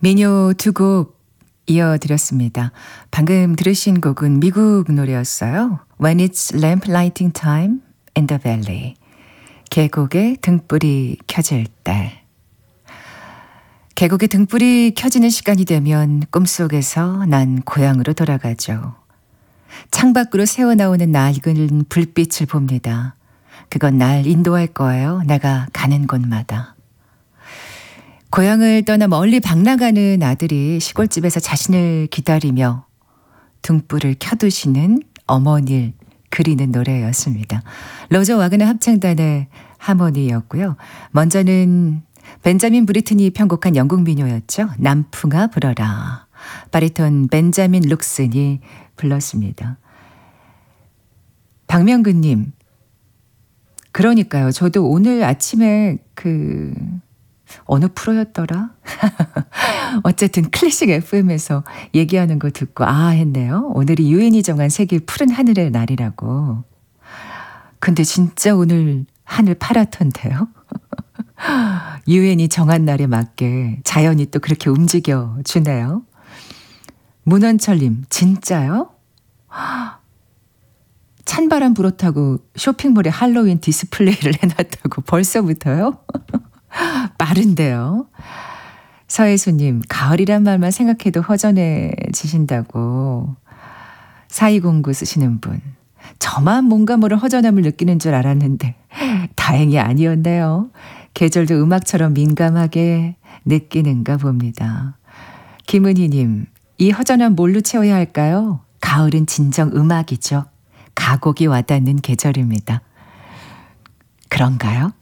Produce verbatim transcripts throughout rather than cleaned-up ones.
민요 두 곡 이어드렸습니다. 방금 들으신 곡은 미국 노래였어요. When it's lamp lighting time in the valley. 계곡에 등불이 켜질 때. 계곡에 등불이 켜지는 시간이 되면 꿈속에서 난 고향으로 돌아가죠. 창밖으로 새어나오는 낡은 불빛을 봅니다. 그건 날 인도할 거예요. 내가 가는 곳마다. 고향을 떠나 멀리 방랑하는 아들이 시골집에서 자신을 기다리며 등불을 켜두시는 어머니를 그리는 노래였습니다. 로저 와그너 합창단의 하모니였고요. 먼저는 벤자민 브리트니 편곡한 영국 민요였죠. 남풍아 불어라. 바리톤 벤자민 룩슨이 불렀습니다. 박명근님, 그러니까요. 저도 오늘 아침에 그 어느 프로였더라? 어쨌든 클래식 에프엠에서 얘기하는 거 듣고 아 했네요. 오늘이 유엔이 정한 세계 푸른 하늘의 날이라고. 근데 진짜 오늘 하늘 파랗던데요. 유엔이 정한 날에 맞게 자연이 또 그렇게 움직여 주네요. 문원철님, 진짜요? 찬바람 불어타고 쇼핑몰에 할로윈 디스플레이를 해놨다고 벌써부터요? 빠른데요. 서혜수님, 가을이란 말만 생각해도 허전해지신다고. 사이공구 쓰시는 분. 저만 뭔가 모를 허전함을 느끼는 줄 알았는데 다행히 아니었네요. 계절도 음악처럼 민감하게 느끼는가 봅니다. 김은희님, 이 허전함 뭘로 채워야 할까요? 가을은 진정 음악이죠. 가곡이 와닿는 계절입니다. 그런가요?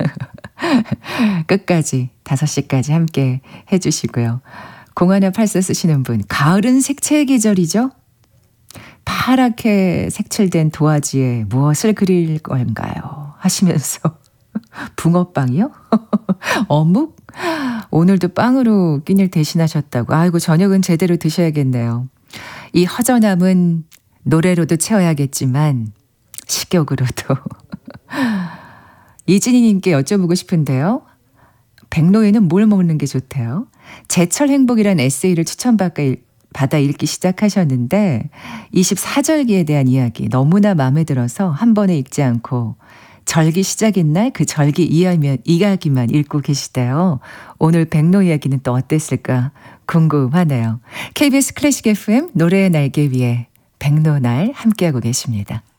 끝까지 다섯 시까지 함께 해주시고요. 공하나팔사 쓰시는 분, 가을은 색채의 계절이죠? 파랗게 색칠된 도화지에 무엇을 그릴 건가요? 하시면서 붕어빵이요? 어묵? 오늘도 빵으로 끼니를 대신하셨다고. 아이고, 저녁은 제대로 드셔야겠네요. 이 허전함은 노래로도 채워야겠지만 식욕으로도. 이진희님께 여쭤보고 싶은데요. 백로에는 뭘 먹는 게 좋대요? 제철 행복이란 에세이를 추천받아 읽기 시작하셨는데 이십사 절기에 대한 이야기 너무나 마음에 들어서 한 번에 읽지 않고 절기 시작인 날 그 절기 이야기만 읽고 계시대요. 오늘 백로 이야기는 또 어땠을까 궁금하네요. 케이비에스 클래식 에프엠 노래의 날개 위에 백로날 함께하고 계십니다.